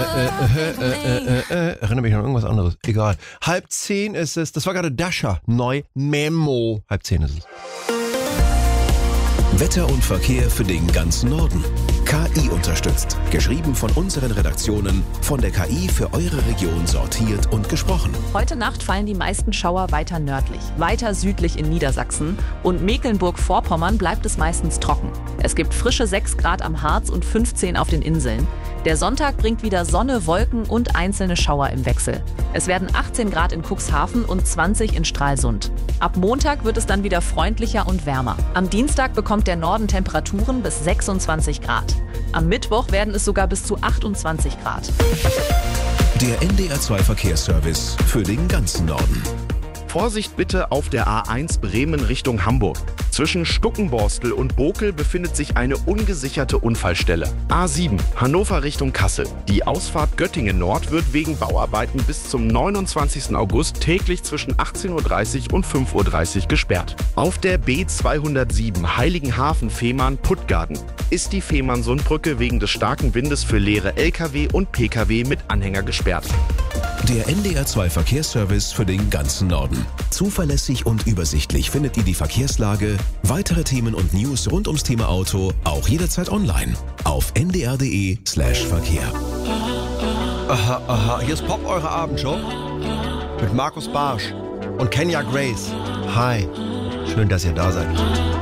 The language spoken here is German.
Erinnere mich an irgendwas anderes. Egal. 9:30 ist es. Das war gerade Dasher. Neu Memo. 9:30 ist es. Wetter und Verkehr für den ganzen Norden. KI unterstützt. Geschrieben von unseren Redaktionen, von der KI für eure Region sortiert und gesprochen. Heute Nacht fallen die meisten Schauer weiter nördlich, weiter südlich in Niedersachsen. Und Mecklenburg-Vorpommern bleibt es meistens trocken. Es gibt frische 6 Grad am Harz und 15 auf den Inseln. Der Sonntag bringt wieder Sonne, Wolken und einzelne Schauer im Wechsel. Es werden 18 Grad in Cuxhaven und 20 in Stralsund. Ab Montag wird es dann wieder freundlicher und wärmer. Am Dienstag bekommt der Norden Temperaturen bis 26 Grad. Am Mittwoch werden es sogar bis zu 28 Grad. Der NDR2 Verkehrsservice für den ganzen Norden. Vorsicht bitte auf der A1 Bremen Richtung Hamburg. Zwischen Stuckenborstel und Bokel befindet sich eine ungesicherte Unfallstelle. A7 Hannover Richtung Kassel. Die Ausfahrt Göttingen Nord wird wegen Bauarbeiten bis zum 29. August täglich zwischen 18:30 und 5:30 Uhr gesperrt. Auf der B207 Heiligenhafen-Fehmarn-Puttgarden ist die Fehmarnsundbrücke wegen des starken Windes für leere Lkw und Pkw mit Anhänger gesperrt. Der NDR2 Verkehrsservice für den ganzen Norden. Zuverlässig und übersichtlich findet ihr die Verkehrslage, weitere Themen und News rund ums Thema Auto auch jederzeit online auf ndr.de/Verkehr. Aha. Hier ist Pop, eure Abendshow. Mit Markus Barsch und Kenya Grace. Hi. Schön, dass ihr da seid.